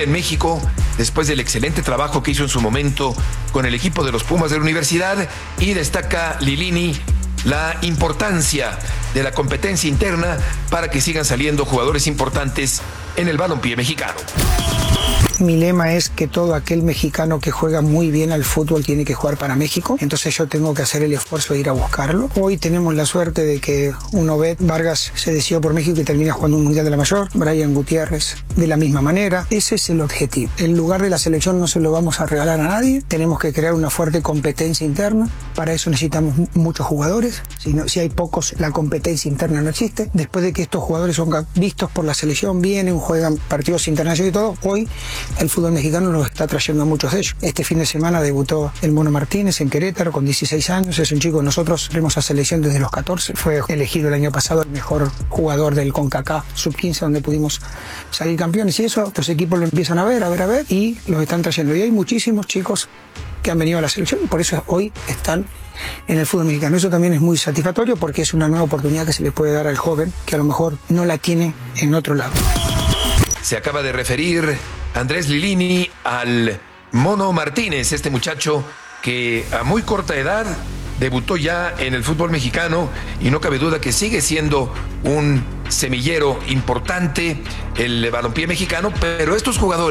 en México después del excelente trabajo que hizo en su momento con el equipo de los Pumas de la universidad, y destaca Lilini la importancia de la competencia interna para que sigan saliendo jugadores importantes en el balompié mexicano. Mi lema es que todo aquel mexicano que juega muy bien al fútbol tiene que jugar para México, entonces yo tengo que hacer el esfuerzo de ir a buscarlo. Hoy tenemos la suerte de que un Obed Vargas se decidió por México y termina jugando un Mundial de la Mayor, Brian Gutiérrez de la misma manera. Ese es el objetivo. El lugar de la selección no se lo vamos a regalar a nadie, tenemos que crear una fuerte competencia interna, para eso necesitamos muchos jugadores, si hay pocos la competencia interna no existe. Después de que estos jugadores son vistos por la selección, vienen, juegan partidos internacionales y todo, hoy el fútbol mexicano nos está trayendo a muchos de ellos. Este fin de semana debutó el Mono Martínez en Querétaro con 16 años. Es un chico que nosotros vemos a selección desde los 14. Fue elegido el año pasado el mejor jugador del CONCACAF Sub-15, donde pudimos salir campeones. Y eso, los equipos lo empiezan a ver, y los están trayendo. Y hay muchísimos chicos que han venido a la selección y por eso hoy están en el fútbol mexicano. Eso también es muy satisfactorio porque es una nueva oportunidad que se le puede dar al joven que a lo mejor no la tiene en otro lado. Se acaba de referir Andrés Lilini al Mono Martínez, este muchacho que a muy corta edad debutó ya en el fútbol mexicano y no cabe duda que sigue siendo un semillero importante el balompié mexicano, pero estos jugadores